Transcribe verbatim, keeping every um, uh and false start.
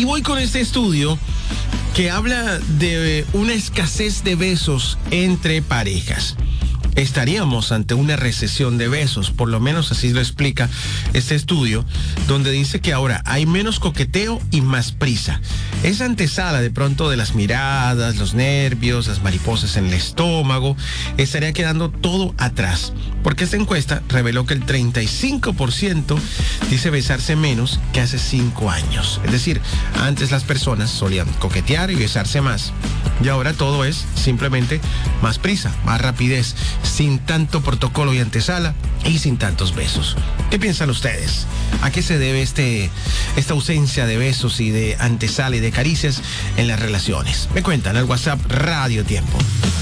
Y voy con este estudio que habla de una escasez de besos entre parejas. Estaríamos ante una recesión de besos, por lo menos así lo explica este estudio, donde dice que ahora hay menos coqueteo y más prisa. Esa antesala de pronto de las miradas, los nervios, las mariposas en el estómago, estaría quedando todo atrás, porque esta encuesta reveló que el treinta y cinco por ciento dice besarse menos que hace cinco años. Es decir, antes las personas solían coquetear y besarse más, y ahora todo es simplemente más prisa, más rapidez, sin tanto protocolo y antesala y sin tantos besos. ¿Qué piensan ustedes? ¿A qué se debe este, esta ausencia de besos y de antesala y de caricias en las relaciones? Me cuentan al WhatsApp Radio Tiempo.